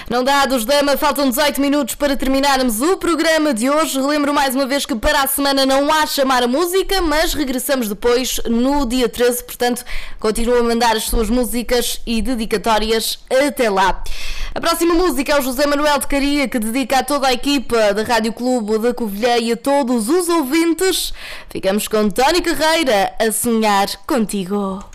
Não dá dos Dama, faltam 18 minutos para terminarmos o programa de hoje. Relembro mais uma vez que para a semana não há chamar a música, mas regressamos depois no dia 13, portanto continuam a mandar as suas músicas e dedicatórias até lá. A próxima música é o José Manuel de Caria, que dedica a toda a equipa da Rádio Clube da Covilhã e a todos os ouvintes. Ficamos com Tony Carreira, a sonhar contigo.